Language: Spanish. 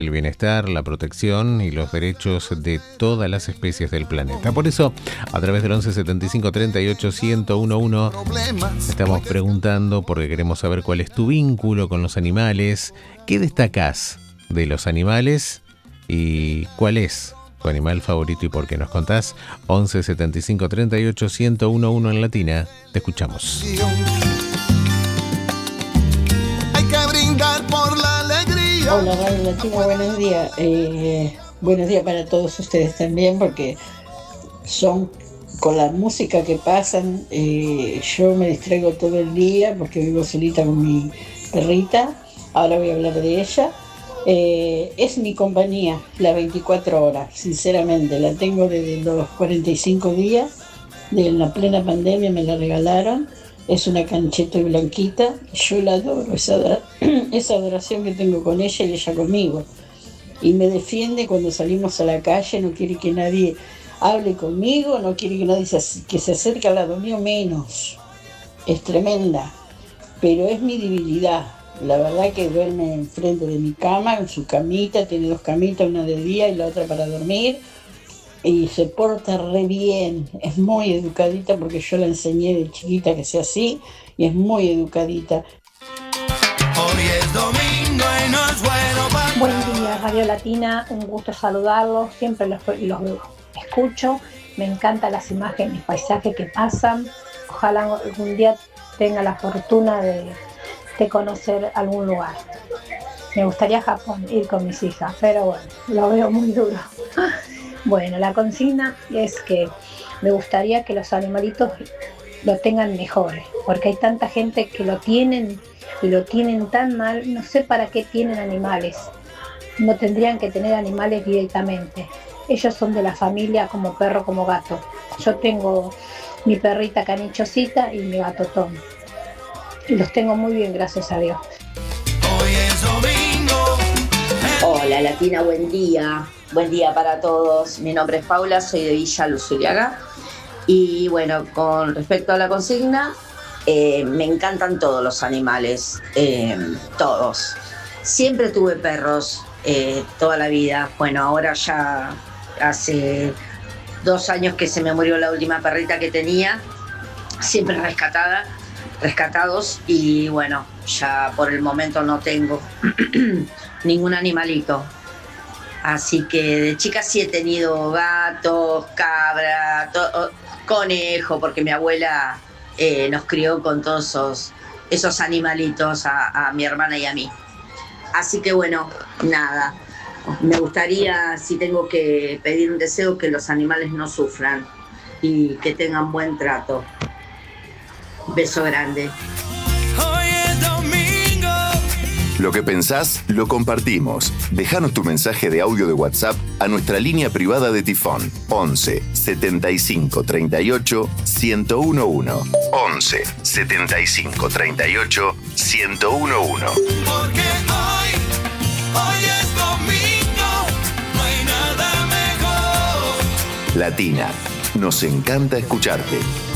el bienestar, la protección y los derechos de todas las especies del planeta. Por eso, a través del 11 75 38 1011 estamos preguntando, porque queremos saber cuál es tu vínculo con los animales, qué destacás de los animales y cuál es tu animal favorito y por qué. Nos contás. 11 75 38 1011 en Latina. Te escuchamos. Hay que brindar por la alegría. Hola, Radio Latina, buenos días. Buenos días para todos ustedes también, porque son con la música que pasan. Yo me distraigo todo el día porque vivo solita con mi perrita. Ahora voy a hablar de ella. Es mi compañía las 24 horas, sinceramente. La tengo desde los 45 días, de la plena pandemia me la regalaron. Es una cancheta y blanquita. Yo la adoro, esa adoración que tengo con ella y ella conmigo. Y me defiende cuando salimos a la calle, no quiere que nadie hable conmigo, no quiere que nadie que se acerque al lado mío, menos. Es tremenda, pero es mi debilidad. La verdad que duerme enfrente de mi cama, en su camita, tiene 2 camitas, una de día y la otra para dormir. Y se porta re bien, es muy educadita porque yo la enseñé de chiquita que sea así y es muy educadita. Hoy es domingo y no es bueno para... Buen día, Radio Latina, un gusto saludarlos, siempre los escucho, me encantan las imágenes, los paisajes que pasan, ojalá algún día tenga la fortuna de conocer algún lugar. Me gustaría Japón, ir con mis hijas, pero bueno, lo veo muy duro. Bueno, la consigna es que me gustaría que los animalitos lo tengan mejores, porque hay tanta gente que lo tienen tan mal, no sé para qué tienen animales, no tendrían que tener animales directamente, ellos son de la familia como perro, como gato. Yo tengo mi perrita Canichosita y mi gato Tom, y los tengo muy bien, gracias a Dios. Hoy es domingo. Hola Latina, buen día. Buen día para todos. Mi nombre es Paula, soy de Villa Luzuriaga. Y bueno, con respecto a la consigna, me encantan todos los animales, todos. Siempre tuve perros toda la vida. Bueno, ahora ya hace 2 años que se me murió la última perrita que tenía, siempre rescatados, y bueno, ya por el momento no tengo ningún animalito. Así que de chica sí he tenido gatos, cabra, conejo, porque mi abuela nos crió con todos esos animalitos a mi hermana y a mí. Así que bueno, nada, me gustaría, si tengo que pedir un deseo, que los animales no sufran y que tengan buen trato. Beso grande. Lo que pensás, lo compartimos. Déjanos tu mensaje de audio de WhatsApp a nuestra línea privada de Tifón. 11 75 38 1011. 11 75 38 1011. Porque hoy es domingo, no hay nada mejor. Latina, nos encanta escucharte.